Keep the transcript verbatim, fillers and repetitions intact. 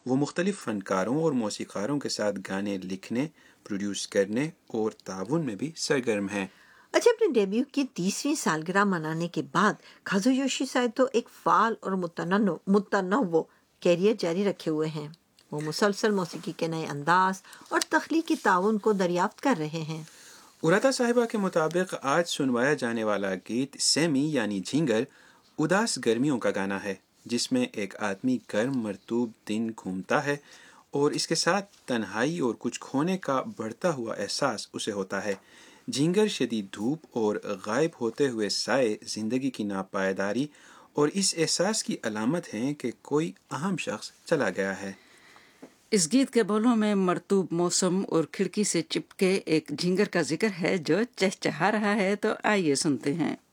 वो मुख्तलिफ फ़नकारों और मौसीक़ारों के साथ गाने लिखने, प्रोड्यूस करने और ताउन में भी सरगर्म हैं। अच्छा, अपने डेब्यू की तीसवीं सालगिरह मनाने के बाद काजुयोशी साइतो एक फाल और मुतनन्नो मुतनव्वो कैरियर जारी रखे हुए हैं। वो मुसलसल मौसीकी के नए अंदाज और तख्लीकी ताउन को दरियाफ्त कर रहे हैं। उराता साहिबा के मुताबिक आज सुनवाया जाने वाला गीत सेमी यानी झिंगर उदास गर्मियों का गाना है, जिसमें एक आदमी गर्म मरतूब दिन घूमता है और इसके साथ तन्हाई और कुछ खोने का बढ़ता हुआ एहसास उसे होता है। झिंगर शदीद धूप और गायब होते हुए साए जिंदगी की नापायदारी और इस एहसास की अलामत हैं कि कोई अहम शख्स चला गया है। इस गीत के बोलों में मरतूब मौसम और खिड़की से चिपके एक झिंगर का जिक्र है जो चहचहा रहा है, तो आइए सुनते हैं।